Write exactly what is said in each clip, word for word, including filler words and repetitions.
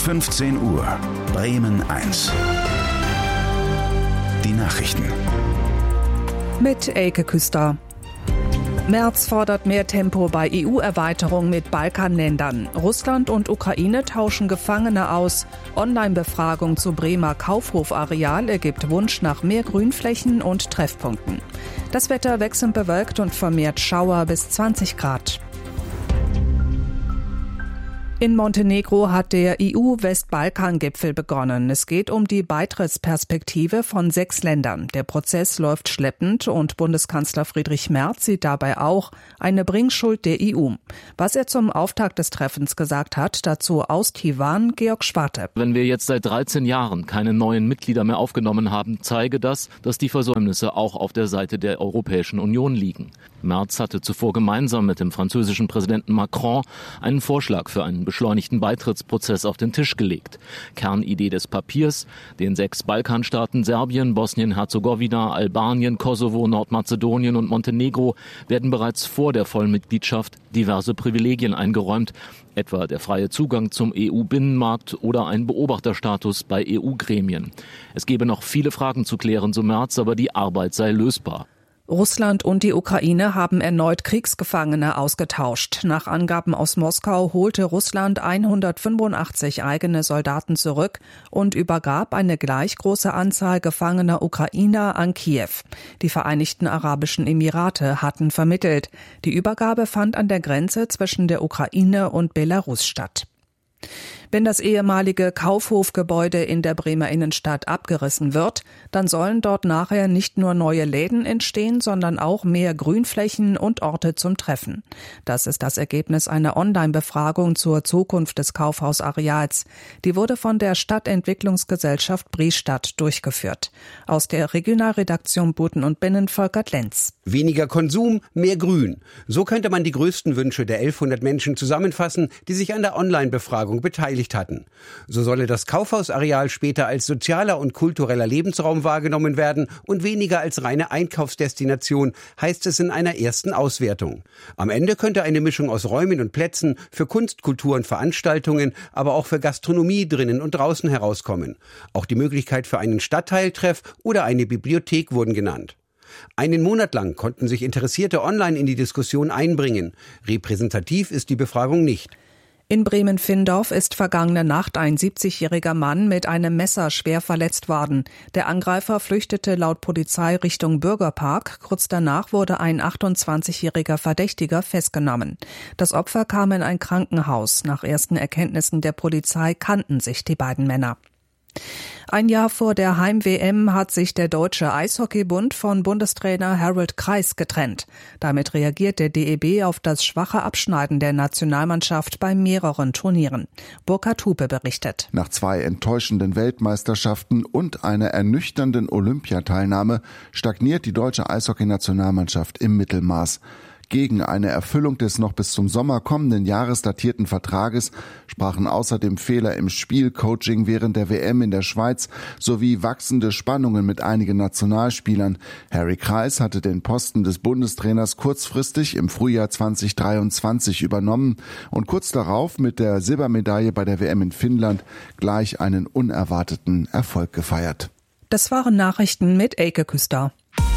fünfzehn Uhr, Bremen eins. Die Nachrichten. Mit Elke Küster. Merz fordert mehr Tempo bei E U-Erweiterung mit Balkanländern. Russland und Ukraine tauschen Gefangene aus. Online-Befragung zu Bremer Kaufhofareal ergibt Wunsch nach mehr Grünflächen und Treffpunkten. Das Wetter wechselnd bewölkt und vermehrt Schauer bis zwanzig Grad. In Montenegro hat der E U-Westbalkan-Gipfel begonnen. Es geht um die Beitrittsperspektive von sechs Ländern. Der Prozess läuft schleppend und Bundeskanzler Friedrich Merz sieht dabei auch eine Bringschuld der E U. Was er zum Auftakt des Treffens gesagt hat, dazu aus Tivan Georg Schwarte. Wenn wir jetzt seit dreizehn Jahren keine neuen Mitglieder mehr aufgenommen haben, zeige das, dass die Versäumnisse auch auf der Seite der Europäischen Union liegen. Merz hatte zuvor gemeinsam mit dem französischen Präsidenten Macron einen Vorschlag für einen beschleunigten Beitrittsprozess auf den Tisch gelegt. Kernidee des Papiers: den sechs Balkanstaaten Serbien, Bosnien-Herzegowina, Albanien, Kosovo, Nordmazedonien und Montenegro werden bereits vor der Vollmitgliedschaft diverse Privilegien eingeräumt, etwa der freie Zugang zum E U-Binnenmarkt oder ein Beobachterstatus bei E U-Gremien. Es gebe noch viele Fragen zu klären, so Merz, aber die Arbeit sei lösbar. Russland und die Ukraine haben erneut Kriegsgefangene ausgetauscht. Nach Angaben aus Moskau holte Russland hundertfünfundachtzig eigene Soldaten zurück und übergab eine gleich große Anzahl gefangener Ukrainer an Kiew. Die Vereinigten Arabischen Emirate hatten vermittelt. Die Übergabe fand an der Grenze zwischen der Ukraine und Belarus statt. Wenn das ehemalige Kaufhofgebäude in der Bremer Innenstadt abgerissen wird, dann sollen dort nachher nicht nur neue Läden entstehen, sondern auch mehr Grünflächen und Orte zum Treffen. Das ist das Ergebnis einer Online-Befragung zur Zukunft des Kaufhausareals. Die wurde von der Stadtentwicklungsgesellschaft Briestadt durchgeführt. Aus der Regionalredaktion Buten und Binnen Volkert Lenz. Weniger Konsum, mehr Grün. So könnte man die größten Wünsche der elfhundert Menschen zusammenfassen, die sich an der Online-Befragung beteiligt hatten. So solle das Kaufhausareal später als sozialer und kultureller Lebensraum wahrgenommen werden und weniger als reine Einkaufsdestination, heißt es in einer ersten Auswertung. Am Ende könnte eine Mischung aus Räumen und Plätzen für Kunst, Kultur und Veranstaltungen, aber auch für Gastronomie drinnen und draußen herauskommen. Auch die Möglichkeit für einen Stadtteiltreff oder eine Bibliothek wurden genannt. Einen Monat lang konnten sich Interessierte online in die Diskussion einbringen. Repräsentativ ist die Befragung nicht. In Bremen-Findorf ist vergangene Nacht ein siebzigjähriger Mann mit einem Messer schwer verletzt worden. Der Angreifer flüchtete laut Polizei Richtung Bürgerpark. Kurz danach wurde ein achtundzwanzigjähriger Verdächtiger festgenommen. Das Opfer kam in ein Krankenhaus. Nach ersten Erkenntnissen der Polizei kannten sich die beiden Männer. Ein Jahr vor der Heim-W M hat sich der Deutsche Eishockeybund von Bundestrainer Harald Kreis getrennt. Damit reagiert der D E B auf das schwache Abschneiden der Nationalmannschaft bei mehreren Turnieren. Burkhard Hupe berichtet. Nach zwei enttäuschenden Weltmeisterschaften und einer ernüchternden Olympiateilnahme stagniert die deutsche Eishockey-Nationalmannschaft im Mittelmaß. Gegen eine Erfüllung des noch bis zum Sommer kommenden Jahres datierten Vertrages sprachen außerdem Fehler im Spielcoaching während der W M in der Schweiz sowie wachsende Spannungen mit einigen Nationalspielern. Harry Kreis hatte den Posten des Bundestrainers kurzfristig im Frühjahr zweitausenddreiundzwanzig übernommen und kurz darauf mit der Silbermedaille bei der W M in Finnland gleich einen unerwarteten Erfolg gefeiert. Das waren Nachrichten mit Elke Küster.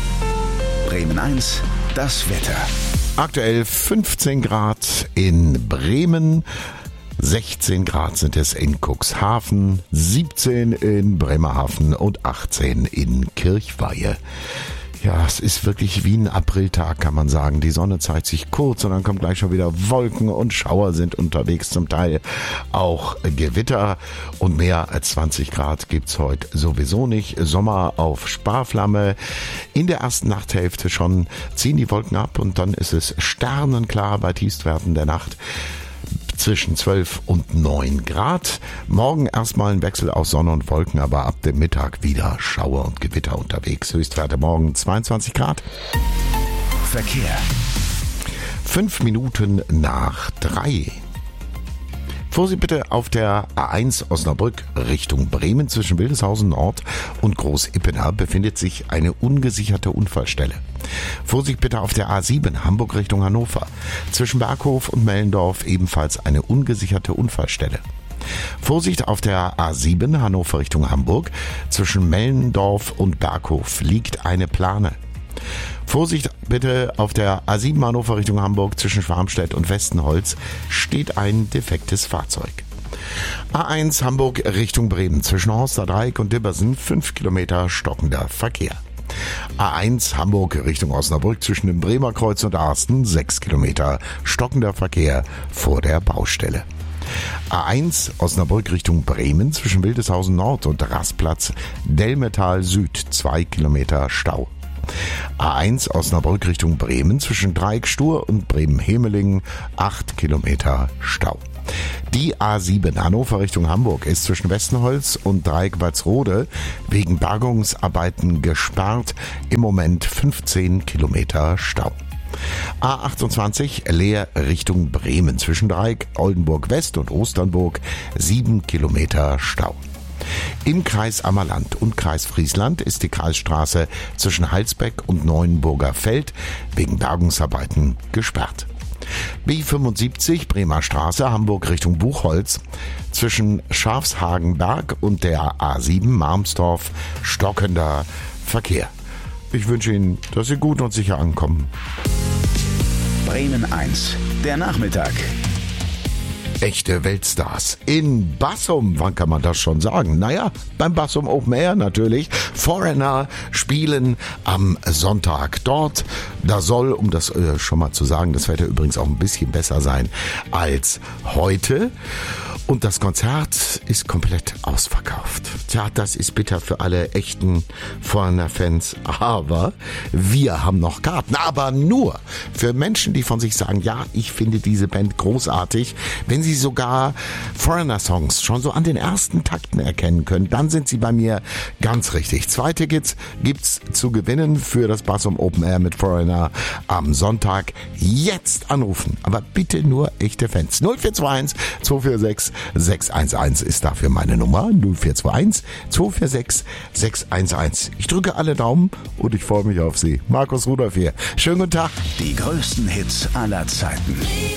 Bremen eins, das Wetter. Aktuell fünfzehn Grad in Bremen, sechzehn Grad sind es in Cuxhaven, siebzehn in Bremerhaven und achtzehn in Kirchweihe. Ja, es ist wirklich wie ein Apriltag, kann man sagen. Die Sonne zeigt sich kurz und dann kommen gleich schon wieder Wolken und Schauer sind unterwegs, zum Teil auch Gewitter. Und mehr als zwanzig Grad gibt's heute sowieso nicht. Sommer auf Sparflamme. In der ersten Nachthälfte schon ziehen die Wolken ab und dann ist es sternenklar bei Tiefstwerten der Nacht. Zwischen zwölf und neun Grad. Morgen erstmal ein Wechsel aus Sonne und Wolken, aber ab dem Mittag wieder Schauer und Gewitter unterwegs. Höchstwerte morgen zweiundzwanzig Grad. Verkehr. Fünf Minuten nach drei. Vorsicht bitte auf der A eins Osnabrück Richtung Bremen zwischen Wildeshausen Nord und Groß-Ippener befindet sich eine ungesicherte Unfallstelle. Vorsicht bitte auf der A sieben Hamburg Richtung Hannover zwischen Berghof und Mellendorf ebenfalls eine ungesicherte Unfallstelle. Vorsicht auf der A sieben Hannover Richtung Hamburg. Zwischen Mellendorf und Berghof liegt eine Plane. Vorsicht bitte auf der A sieben Hannover Richtung Hamburg. Zwischen Schwarmstedt und Westenholz steht ein defektes Fahrzeug. A eins Hamburg Richtung Bremen. Zwischen Horster Dreieck und Dibbersen fünf Kilometer stockender Verkehr. A eins Hamburg Richtung Osnabrück zwischen dem Bremer Kreuz und Arsten sechs Kilometer stockender Verkehr vor der Baustelle. A eins Osnabrück Richtung Bremen zwischen Wildeshausen Nord und Rastplatz Delmetal Süd zwei Kilometer Stau. A eins Osnabrück Richtung Bremen zwischen Dreieck-Stur und Bremen-Hemelingen acht Kilometer Stau. Die A sieben Hannover Richtung Hamburg ist zwischen Westenholz und Dreieck-Walsrode wegen Bergungsarbeiten gesperrt. Im Moment fünfzehn Kilometer Stau. A achtundzwanzig Leer Richtung Bremen zwischen Dreieck, Oldenburg West und Osternburg sieben Kilometer Stau. Im Kreis Ammerland und Kreis Friesland ist die Kreisstraße zwischen Halsbeck und Neuenburger Feld wegen Bergungsarbeiten gesperrt. B fünfundsiebzig Bremer Straße, Hamburg Richtung Buchholz. Zwischen Schafshagenberg und der A sieben Marmsdorf stockender Verkehr. Ich wünsche Ihnen, dass Sie gut und sicher ankommen. Bremen eins, der Nachmittag. Echte Weltstars in Bassum, wann kann man das schon sagen? Naja, beim Bassum Open Air natürlich. Foreigner spielen am Sonntag dort. Da soll, um das äh, schon mal zu sagen, das Wetter übrigens auch ein bisschen besser sein als heute. Und das Konzert ist komplett ausverkauft. Tja, das ist bitter für alle echten Foreigner-Fans. Aber wir haben noch Karten. Aber nur für Menschen, die von sich sagen, ja, ich finde diese Band großartig. Wenn sie sogar Foreigner-Songs schon so an den ersten Takten erkennen können, dann sind sie bei mir ganz richtig. Zwei Tickets gibt's zu gewinnen für das Bassum Open Air mit Foreigner am Sonntag. Jetzt anrufen. Aber bitte nur echte Fans. null vier zwei eins zwei vier sechs sechs eins eins ist dafür meine Nummer. null vier zwei eins zwei vier sechs sechs eins eins. Ich drücke alle Daumen und ich freue mich auf Sie. Markus Rudolph hier. Schönen guten Tag. Die größten Hits aller Zeiten.